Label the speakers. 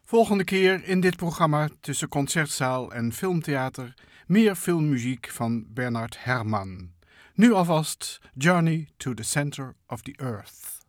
Speaker 1: Volgende keer in dit programma tussen concertzaal en filmtheater meer filmmuziek van Bernard Herrmann. Nu alvast Journey to the Center of the Earth.